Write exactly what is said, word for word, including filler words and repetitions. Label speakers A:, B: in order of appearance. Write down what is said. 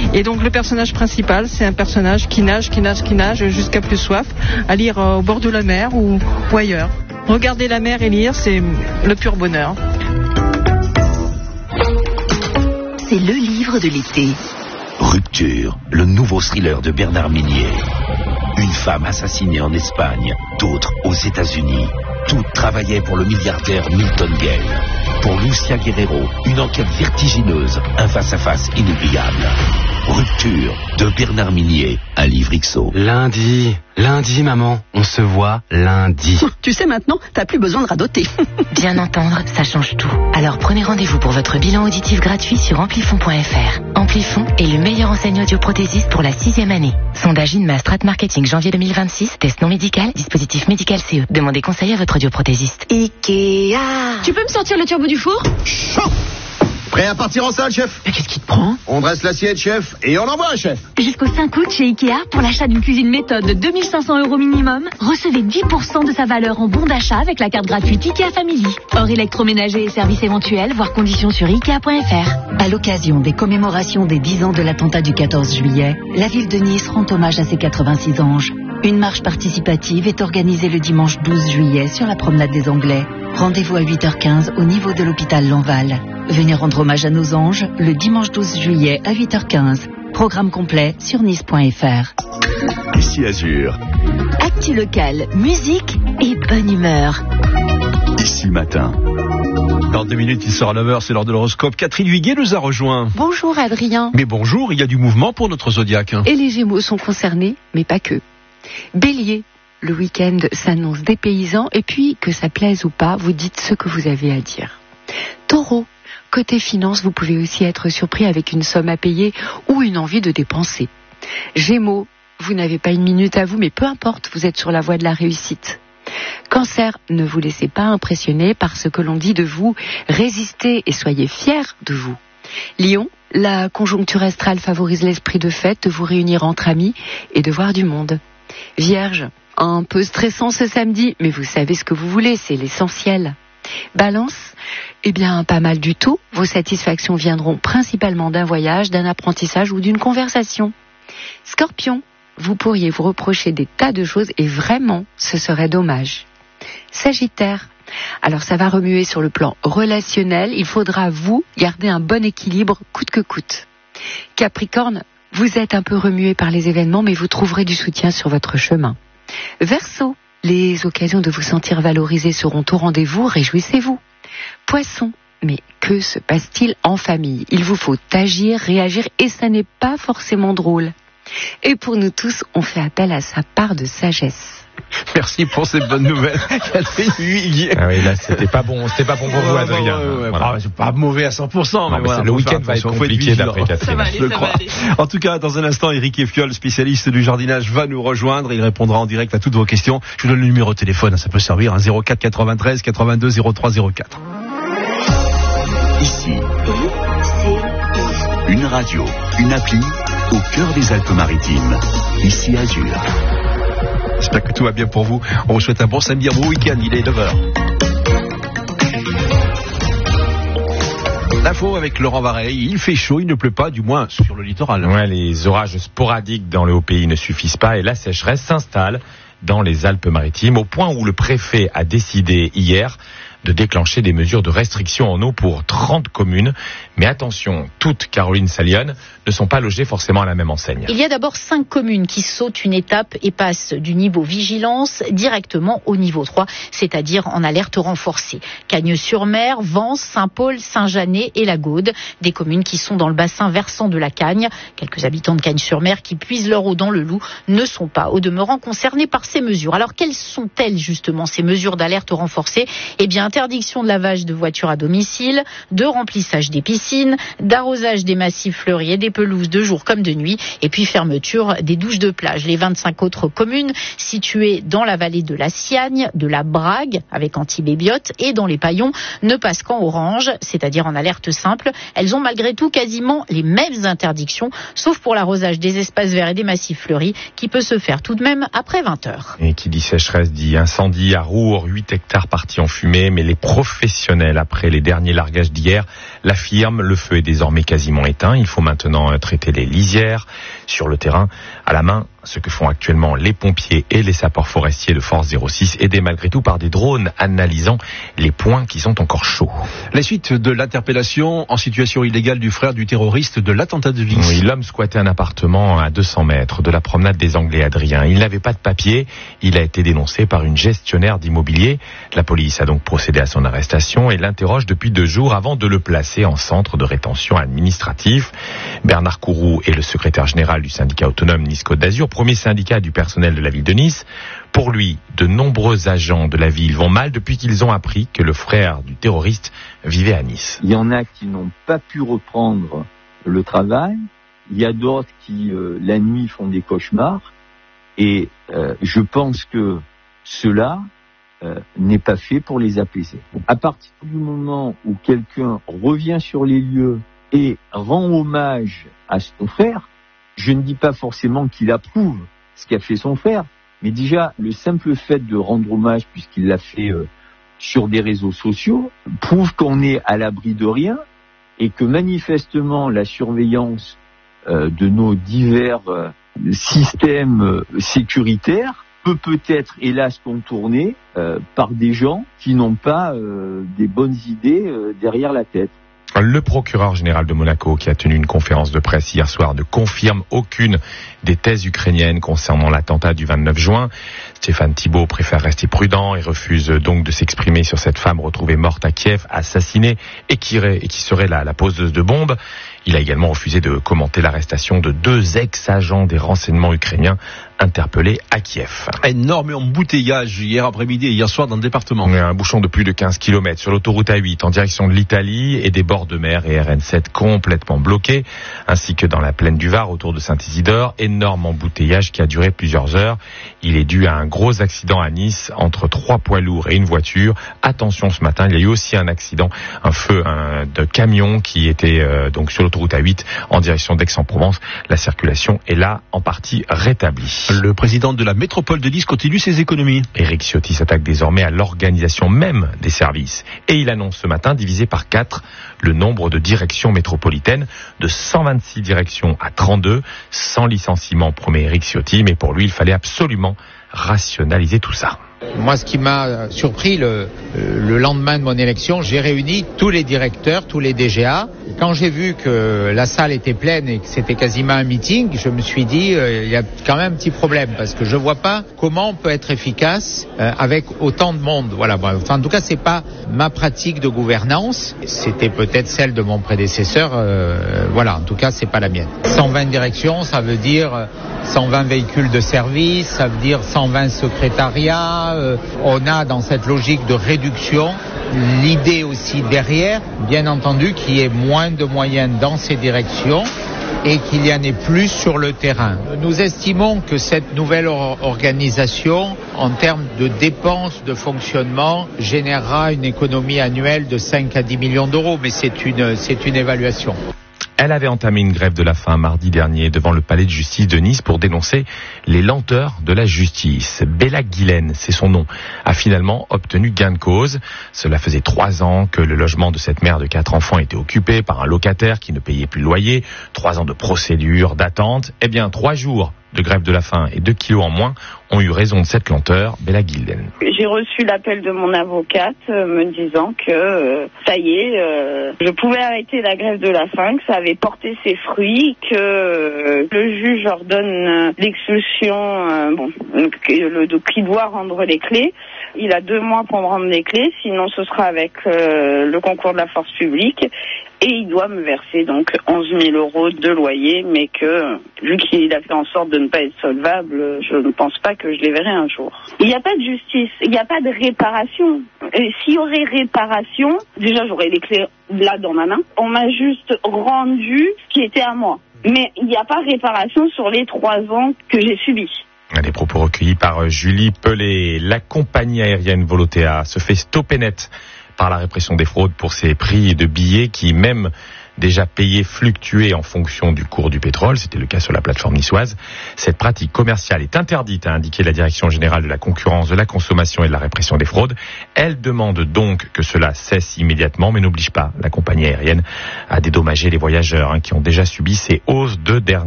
A: Et donc le personnage principal, c'est un personnage qui nage, qui nage, qui nage jusqu'à plus soif, à lire au bord de la mer ou, ou ailleurs. Regarder la mer et lire, c'est le pur bonheur.
B: C'est le livre de l'été.
C: Rupture, le nouveau thriller de Bernard Minier. Une femme assassinée en Espagne, d'autres aux États-Unis. Toutes travaillaient pour le milliardaire Milton Gale. Pour Lucia Guerrero, une enquête vertigineuse, un face-à-face inoubliable. Rupture de Bernard Minier, un livre X O.
D: Lundi, lundi maman, on se voit lundi.
B: Tu sais maintenant, t'as plus besoin de radoter.
E: Bien entendre, ça change tout. Alors prenez rendez-vous pour votre bilan auditif gratuit sur amplifon point f r. Amplifon est le meilleur enseignant audioprothésiste pour la sixième année. Sondage INMA Strat Marketing janvier deux mille vingt-six, test non médical, dispositif médical C E. Demandez conseil à votre audioprothésiste.
B: Ikea.
F: Tu peux me sortir le turbo du four ?
G: Chaud. Prêt à partir en salle, chef ?
F: Mais qu'est-ce qui te prend ?
G: On dresse l'assiette, chef, et on envoie, chef.
F: Jusqu'au cinq août chez Ikea, pour l'achat d'une cuisine méthode de deux mille cinq cents euros minimum, recevez dix pour cent de sa valeur en bon d'achat avec la carte gratuite Ikea Family. Hors électroménager et services éventuels, voire conditions sur ikea point f r.
B: À l'occasion des commémorations des dix ans de l'attentat du quatorze juillet, la ville de Nice rend hommage à ses quatre-vingt-six anges. Une marche participative est organisée le dimanche douze juillet sur la promenade des Anglais. Rendez-vous à huit heures quinze au niveau de l'hôpital Lanval. Venez rendre hommage à nos anges le dimanche douze juillet à huit heures quinze. Programme complet sur nice point f r.
C: Ici Azur.
B: Actu local, musique et bonne humeur.
C: Ici Matin.
H: Dans deux minutes, il sera neuf heures, c'est l'heure de l'horoscope. Catherine Huiguet nous a rejoint.
I: Bonjour Adrien.
H: Mais bonjour, il y a du mouvement pour notre zodiaque.
I: Et les Gémeaux sont concernés, mais pas que. Bélier, le week-end s'annonce dépaysant et puis, que ça plaise ou pas, vous dites ce que vous avez à dire. Taureau, côté finance, vous pouvez aussi être surpris avec une somme à payer ou une envie de dépenser. Gémeaux, vous n'avez pas une minute à vous, mais peu importe, vous êtes sur la voie de la réussite. Cancer, ne vous laissez pas impressionner par ce que l'on dit de vous, résistez et soyez fiers de vous. Lion, la conjoncture astrale favorise l'esprit de fête, de vous réunir entre amis et de voir du monde. Vierge, un peu stressant ce samedi, mais vous savez ce que vous voulez, c'est l'essentiel. Balance, eh bien pas mal du tout, vos satisfactions viendront principalement d'un voyage, d'un apprentissage ou d'une conversation. Scorpion, vous pourriez vous reprocher des tas de choses et vraiment, ce serait dommage. Sagittaire, alors ça va remuer sur le plan relationnel, il faudra vous garder un bon équilibre coûte que coûte. Capricorne, vous êtes un peu remué par les événements, mais vous trouverez du soutien sur votre chemin. Verseau, les occasions de vous sentir valorisé seront au rendez-vous, réjouissez-vous. Poisson, mais que se passe-t-il en famille ? Il vous faut agir, réagir, et ça n'est pas forcément drôle. Et pour nous tous, on fait appel à sa part de sagesse.
H: Merci pour cette bonne nouvelle. Catherine Huiguet.
J: Ah oui, là, c'était pas bon, c'était pas bon pour vous, Adrien.
H: Ouais, ouais, ouais,
J: voilà.
H: ah, c'est pas mauvais à cent pour cent,
J: non,
H: mais
J: mais
H: voilà,
J: le week-end va être compliqué d'après Catherine.
F: Ça va aller,
H: Je le
F: ça
H: crois.
F: va aller.
H: En tout cas, dans un instant, Eric Effiol, spécialiste du jardinage, va nous rejoindre. Il répondra en direct à toutes vos questions. Je vous donne le numéro de téléphone, ça peut servir, hein, zéro quatre quatre-vingt-treize quatre-vingt-deux zéro trois zéro quatre.
C: Ici, une radio, une appli, au cœur des Alpes-Maritimes. Ici Azur.
H: J'espère que tout va bien pour vous. On vous souhaite un bon samedi, un bon week-end. Il est neuf heures. L'info avec Laurent Vareille. Il fait chaud, il ne pleut pas, du moins sur le littoral.
J: Ouais, les orages sporadiques dans le Haut-Pays ne suffisent pas et la sécheresse s'installe dans les Alpes-Maritimes au point où le préfet a décidé hier de déclencher des mesures de restriction en eau pour trente communes. Mais attention, toutes, Caroline Salione, ne sont pas logées forcément à la même enseigne.
K: Il y a d'abord cinq communes qui sautent une étape et passent du niveau vigilance directement au niveau trois, c'est-à-dire en alerte renforcée. Cagnes-sur-Mer, Vence, Saint-Paul, Saint-Janet et la Gaude, des communes qui sont dans le bassin versant de la Cagne. Quelques habitants de Cagnes-sur-Mer qui puisent leur eau dans le Loup ne sont pas, au demeurant, concernés par ces mesures. Alors, quelles sont-elles justement, ces mesures d'alerte renforcée ? Eh bien, interdiction de lavage de voitures à domicile, de remplissage des piscines, d'arrosage des massifs fleuris et des pelouses de jour comme de nuit, et puis fermeture des douches de plage. Les vingt-cinq autres communes situées dans la vallée de la Siagne, de la Brague, avec Antibébiote, et dans les Paillons, ne passent qu'en orange, c'est-à-dire en alerte simple. Elles ont malgré tout quasiment les mêmes interdictions, sauf pour l'arrosage des espaces verts et des massifs fleuris, qui peut se faire tout de même après vingt heures.
J: Et qui dit sécheresse dit incendie à Roure, huit hectares partis en fumée, mais mais les professionnels, après les derniers largages d'hier, l'affirment, le feu est désormais quasiment éteint. Il faut maintenant traiter les lisières sur le terrain, à la main, ce que font actuellement les pompiers et les sapeurs forestiers de Force zéro six, aidés malgré tout par des drones analysant les points qui sont encore chauds.
H: La suite de l'interpellation en situation illégale du frère du terroriste de l'attentat de Nice.
J: Oui, l'homme squattait un appartement à deux cents mètres de la promenade des Anglais, Adrien. Il n'avait pas de papier. Il a été dénoncé par une gestionnaire d'immobilier. La police a donc procédé à son arrestation et l'interroge depuis deux jours avant de le placer en centre de rétention administratif. Bernard Courroux est le secrétaire général du syndicat autonome Nice-Côte d'Azur, premier syndicat du personnel de la ville de Nice. Pour lui, de nombreux agents de la ville vont mal depuis qu'ils ont appris que le frère du terroriste vivait à Nice.
L: Il y en a qui n'ont pas pu reprendre le travail. Il y a d'autres qui, euh, la nuit, font des cauchemars. Et euh, je pense que cela euh, n'est pas fait pour les apaiser. À partir du moment où quelqu'un revient sur les lieux et rend hommage à son frère, je ne dis pas forcément qu'il approuve ce qu'a fait son frère, mais déjà, le simple fait de rendre hommage, puisqu'il l'a fait euh, sur des réseaux sociaux, prouve qu'on est à l'abri de rien et que manifestement la surveillance euh, de nos divers euh, systèmes euh, sécuritaires peut peut-être, hélas, contournée euh, par des gens qui n'ont pas euh, des bonnes idées euh, derrière la tête.
J: Le procureur général de Monaco, qui a tenu une conférence de presse hier soir, ne confirme aucune des thèses ukrainiennes concernant l'attentat du vingt-neuf juin. Stéphane Thibault préfère rester prudent et refuse donc de s'exprimer sur cette femme retrouvée morte à Kiev, assassinée et qui, et qui serait la, la poseuse de bombes. Il a également refusé de commenter l'arrestation de deux ex-agents des renseignements ukrainiens interpellés à Kiev.
H: Énorme embouteillage hier après-midi et hier soir dans le département.
J: Un bouchon de plus de quinze kilomètres sur l'autoroute A huit en direction de l'Italie et des bords de mer et R N sept complètement bloqués, ainsi que dans la plaine du Var autour de Saint-Isidore. Énorme embouteillage qui a duré plusieurs heures. Il est dû à un gros accident à Nice entre trois poids lourds et une voiture. Attention, ce matin, il y a eu aussi un accident, un feu un, de camion qui était euh, donc sur l'autoroute A huit en direction d'Aix-en-Provence. La circulation est là en partie rétablie.
H: Le président de la métropole de Nice continue ses économies.
J: Éric Ciotti s'attaque désormais à l'organisation même des services. Et il annonce ce matin diviser par quatre le nombre de directions métropolitaines, de cent vingt-six directions à trente-deux, sans licenciement, promet Éric Ciotti, mais pour lui, il fallait absolument rationaliser tout ça.
M: Moi, ce qui m'a surpris le, le lendemain de mon élection, j'ai réuni tous les directeurs, tous les D G A. Quand j'ai vu que la salle était pleine et que c'était quasiment un meeting, je me suis dit, euh, il y a quand même un petit problème parce que je vois pas comment on peut être efficace euh, avec autant de monde. Voilà. Bon, enfin, en tout cas, c'est pas ma pratique de gouvernance. C'était peut-être celle de mon prédécesseur. Euh, voilà. En tout cas, c'est pas la mienne. cent vingt directions, ça veut dire cent vingt véhicules de service, ça veut dire cent vingt secrétariats. Euh, on a dans cette logique de réduction l'idée aussi derrière, bien entendu, qu'il y ait moins de moyens dans ces directions et qu'il y en ait plus sur le terrain. Nous estimons que cette nouvelle or- organisation, en termes de dépenses de fonctionnement, générera une économie annuelle de cinq à dix millions d'euros, mais c'est une, c'est une évaluation.
J: Elle avait entamé une grève de la faim mardi dernier devant le palais de justice de Nice pour dénoncer les lenteurs de la justice. Bella Guilaine, c'est son nom, a finalement obtenu gain de cause. Cela faisait trois ans que le logement de cette mère de quatre enfants était occupé par un locataire qui ne payait plus le loyer. Trois ans de procédure, d'attente. Eh bien, trois jours de grève de la faim et deux kilos en moins ont eu raison de cette lenteur. Bella Guilaine.
N: J'ai reçu l'appel de mon avocate euh, me disant que euh, ça y est, euh, je pouvais arrêter la grève de la faim, que ça avait porté ses fruits, que euh, le juge ordonne euh, l'expulsion, euh, bon, le, le, qu'il doit rendre les clés. Il a deux mois pour me rendre les clés, sinon ce sera avec euh, le concours de la force publique. Et il doit me verser donc onze mille euros de loyer, mais que, vu qu'il a fait en sorte de ne pas être solvable, je ne pense pas que je les verrai un jour. Il n'y a pas de justice, il n'y a pas de réparation. Et s'il y aurait réparation, déjà j'aurais les clés là dans ma main. On m'a juste rendu ce qui était à moi. Mais il n'y a pas réparation sur les trois ans que j'ai subis.
J: Des propos recueillis par Julie Pellet. La compagnie aérienne Volotea se fait stopper net par la répression des fraudes pour ses prix de billets qui, même déjà payés fluctuer en fonction du cours du pétrole. C'était le cas sur la plateforme niçoise. Cette pratique commerciale est interdite, a indiqué la Direction générale de la concurrence, de la consommation et de la répression des fraudes. Elle demande donc que cela cesse immédiatement, mais n'oblige pas la compagnie aérienne à dédommager les voyageurs hein, qui ont déjà subi ces hausses de dernière